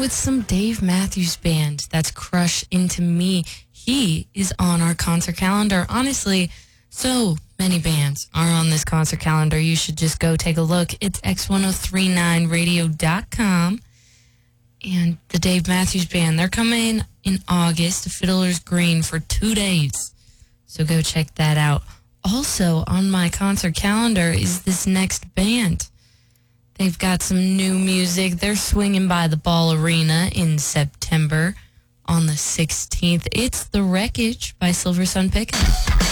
with some Dave Matthews Band. That's Crush Into Me. He is on our concert calendar. Honestly, so many bands are on this concert calendar. You should just go take a look. It's x1039radio.com. And the Dave Matthews Band, they're coming in August to Fiddler's Green for 2 days. So go check that out. Also on my concert calendar is this next band. They've got some new music. They're swinging by the Ball Arena in September on the 16th. It's The Wreckage by Silver Sun Pickin'.